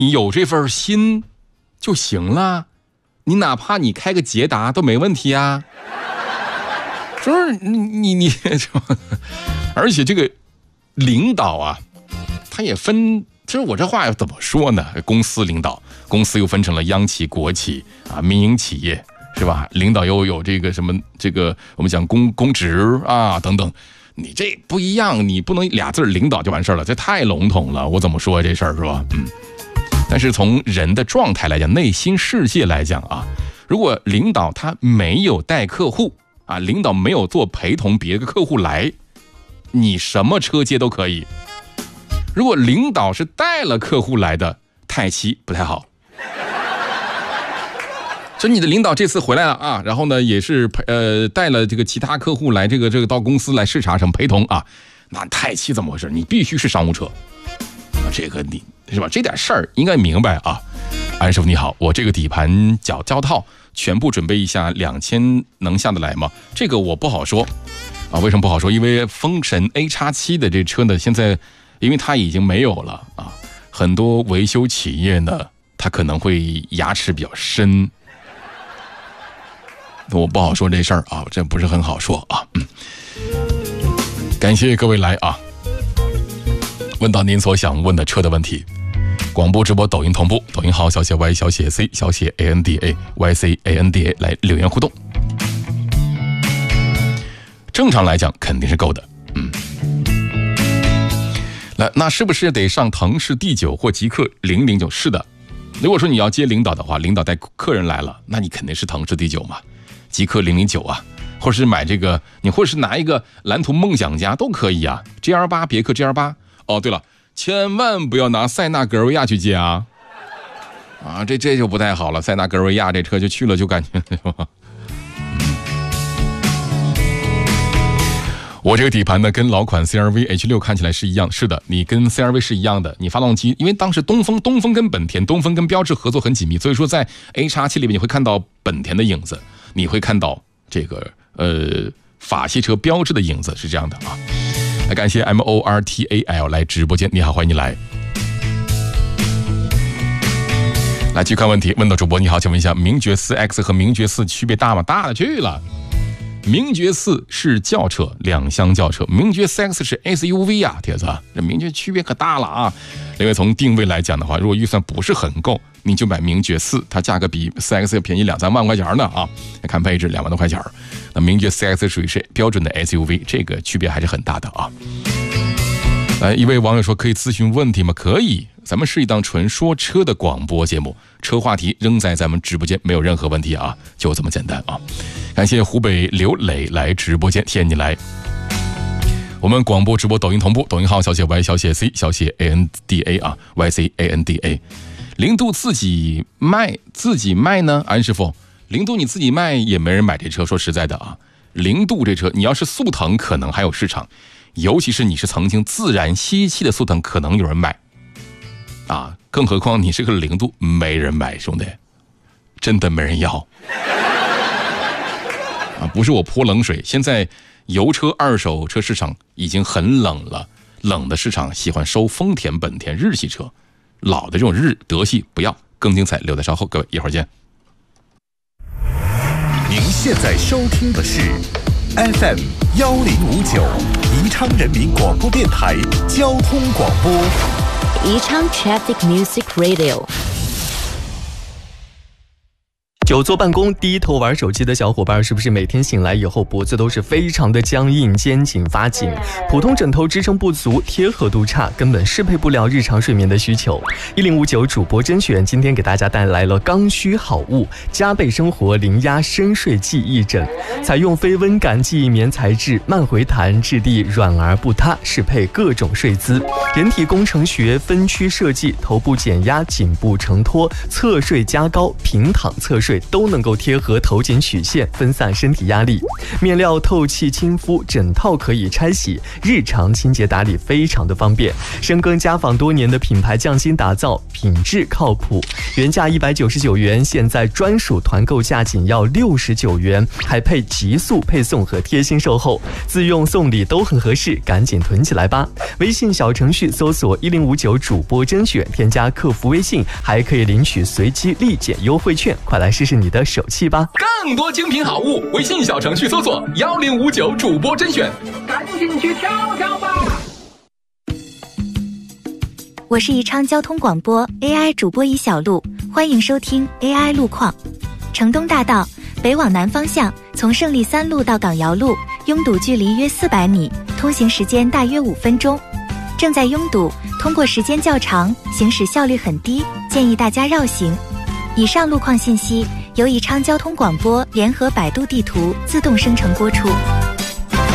你有这份心就行了，你哪怕你开个捷达都没问题啊。就是你，而且这个领导啊，他也分，就是我这话要怎么说呢？公司领导，公司又分成了央企、国企啊、民营企业，是吧？领导又有这个什么，这个我们讲公职啊等等，你这不一样，你不能俩字领导就完事了，这太笼统了。我怎么说这事儿是吧？但是从人的状态来讲，内心世界来讲啊，如果领导他没有带客户啊，领导没有做陪同别的客户来，你什么车接都可以。如果领导是带了客户来的，太期不太好。就你的领导这次回来了啊，然后呢也是带了这个其他客户来，这个到公司来视察什么陪同啊，那太期怎么回事？你必须是商务车啊，这个你是吧？这点事儿应该明白啊。安师傅你好，我这个底盘胶套全部准备一下，2000能下得来吗？这个我不好说啊。为什么不好说？因为风神 A-7 的这车呢，现在因为它已经没有了啊，很多维修企业呢，它可能会牙齿比较深，我不好说这事儿啊，这不是很好说啊。感谢各位来啊，问到您所想问的车的问题。广播直播抖音同步，抖音号小写 Y 小写 C 小写 ANDA YCANDA 来留言互动。正常来讲肯定是够的。那是不是得上腾势 D9 或极氪009？是的。如果说你要接领导的话，领导带客人来了，那你肯定是腾势 D9 嘛，极氪009啊，或者是买这个，你或者是拿一个蓝图梦想家都可以啊。GL8 别克 GL8。哦，对了。千万不要拿塞纳格尔维亚去接啊！啊，这就不太好了。塞纳格尔维亚这车就去了，就感觉我这个底盘呢，跟老款 CR-V H6 看起来是一样。是的，你跟 CR-V 是一样的。你发动机，因为当时东风跟本田、东风跟标致合作很紧密，所以说在 A-7 里面你会看到本田的影子，你会看到这个法系车标致的影子，是这样的啊。感谢 MORTAL 来直播间，你好，欢迎你来。来去看问题，问到主播你好，请问一下，名爵 4X 和名爵4区别大吗？大了去了。名爵4是轿车，两厢轿车，名爵 4X 是 SUV 啊，铁子，这名爵区别可大了啊。另外从定位来讲的话，如果预算不是很够，你就买名爵4，它价格比 4X 要便宜2-3万块钱呢啊！看配置2万多块钱。那名爵 4X 属于是标准的 SUV， 这个区别还是很大的啊。一位网友说可以咨询问题吗？可以，咱们是一档纯说车的广播节目，车话题仍在咱们直播间，没有任何问题啊，就这么简单啊。感谢湖北刘磊来直播间，谢谢你来。我们广播直播抖音同步，抖音号小写 Y 小写 C 小写 ANDA 啊 YCANDA。零度自己卖呢？安师傅，零度你自己卖也没人买这车，说实在的啊，零度这车你要是速腾可能还有市场，尤其是你是曾经自然吸气的速腾，可能有人买啊，更何况你是个零度，没人买，兄弟，真的没人要啊！不是我泼冷水，现在油车二手车市场已经很冷了，冷的市场喜欢收丰田、本田、日系车，老的这种德系不要。更精彩留在稍后，各位一会儿见。 您现在收听的是 FM 1059宜昌人民广播电台交通广播， 宜昌 Traffic Music Radio。 久坐办公低头玩手机的小伙伴，是不是每天醒来以后脖子都是非常的僵硬，肩颈发紧，普通枕头支撑不足，贴合度差，根本适配不了日常睡眠的需求。1059主播甄选今天给大家带来了刚需好物加倍生活零压深睡记忆枕，采用非温感记忆棉材质，慢回弹，质地软而不塌，适配各种睡姿。人体工程学分区设计，头部减压，颈部承托，侧睡加高，平躺侧睡都能够贴合头颈曲线，分散身体压力。面料透气亲肤，整套可以拆洗，日常清洁打理非常的方便。深耕家纺多年的品牌匠心打造，品质靠谱。原价199元，现在专属团购价仅要69元，还配极速配送和贴心售后，自用送礼都很合适，赶紧囤起来吧！微信小程序搜索1059主播甄选，添加客服微信，还可以领取随机立减优惠券，快来试试你的手气吧！ 更多精品好物，微信小程序搜索1059主播甄选， 赶紧去挑挑吧！ 我是宜昌交通广播 AI 主播宜小璐，欢迎收听 AI 路况。城东大道北往南方向，从胜利3路到港瑶路，拥堵距离约400米，通行时间大约5分钟。正在拥堵，通过时间较长，行驶效率很低，建议大家绕行。以上路况信息由宜昌交通广播联合百度地图自动生成播出。